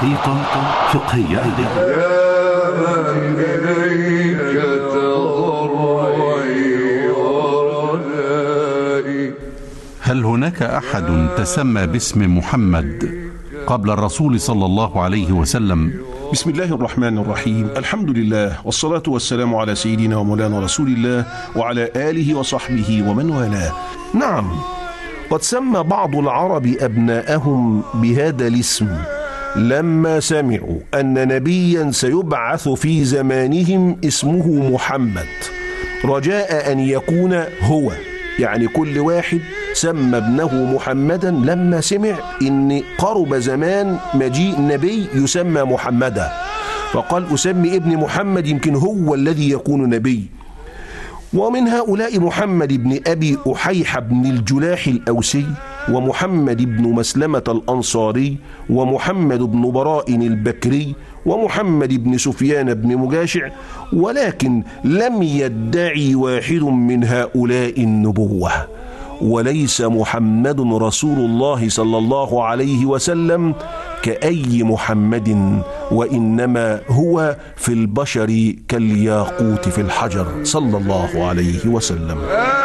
دقيقة فقهية. يا من إليك تضرعي ورجائي. هل هناك أحد تسمى باسم محمد قبل الرسول صلى الله عليه وسلم؟ بسم الله الرحمن الرحيم. الحمد لله والصلاة والسلام على سيدنا ومولانا رسول الله وعلى آله وصحبه ومن والاه. نعم، قد سمى بعض العرب أبناءهم بهذا الاسم لما سمعوا أن نبيا سيبعث في زمانهم اسمه محمد، رجاء أن يكون هو. يعني كل واحد سمى ابنه محمدا لما سمع إن قرب زمان مجيء نبي يسمى محمدا، فقال أسمي ابن محمد يمكن هو الذي يكون نبي. ومن هؤلاء محمد بن أبي أحيح بن الجلاح الأوسي، ومحمد بن مسلمة الأنصاري، ومحمد بن براء البكري، ومحمد بن سفيان بن مجاشع، ولكن لم يدعي واحد من هؤلاء النبوة، وليس محمد رسول الله صلى الله عليه وسلم كأي محمد، وإنما هو في البشر كالياقوت في الحجر صلى الله عليه وسلم.